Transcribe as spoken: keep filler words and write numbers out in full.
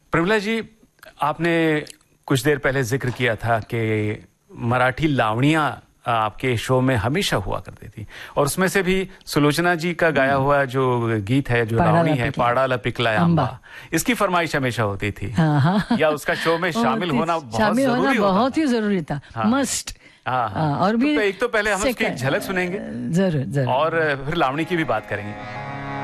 प्रमिला जी, आपने कुछ देर पहले जिक्र किया था कि मराठी लावणियां आपके शो में हमेशा हुआ करती थी, और उसमें से भी सुलोचना जी का गाया हुआ जो गीत है, जो लावणी है, पाड़ाला पिकला आंबा, इसकी फरमाइश हमेशा होती थी। हाँ, हाँ। या उसका शो में शामिल होना बहुत जरूरी होता बहुत ही जरूरी था। हाँ। मस्ट। हाँ, हाँ। और भी तो एक तो पहले हम उसकी झलक सुनेंगे जरूर जरूर, और फिर लावणी की भी बात करेंगे।